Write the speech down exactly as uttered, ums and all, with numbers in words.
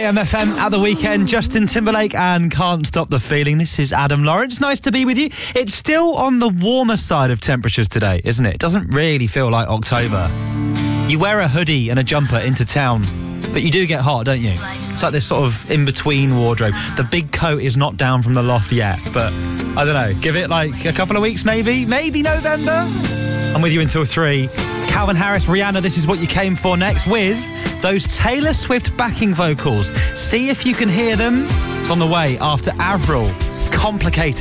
M F M at the weekend. Justin Timberlake and Can't Stop the Feeling. This is Adam Lawrence. Nice to be with you. It's still on the warmer side of temperatures today, isn't it? It doesn't really feel like October. You wear a hoodie and a jumper into town, but you do get hot, don't you? It's like this sort of in-between wardrobe. The big coat is not down from the loft yet, but I don't know. Give it like a couple of weeks maybe. Maybe November. I'm with you until three. Calvin Harris, Rihanna, This Is What You Came For next with those Taylor Swift backing vocals. See if you can hear them. It's on the way after Avril. Complicated.